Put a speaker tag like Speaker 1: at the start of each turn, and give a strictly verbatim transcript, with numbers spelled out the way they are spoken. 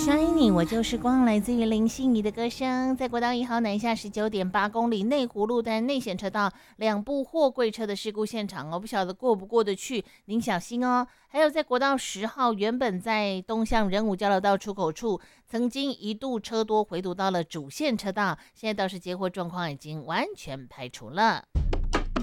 Speaker 1: Shiny， 我就是光，来自于林心怡的歌声。在国道一号南下十九点八公里内湖路段内险车道两部货柜车的事故现场哦，不晓得过不过得去，您小心哦。还有在国道十号，原本在东向仁武交流道出口处，曾经一度车多回堵到了主线车道，现在倒是接货状况已经完全排除了。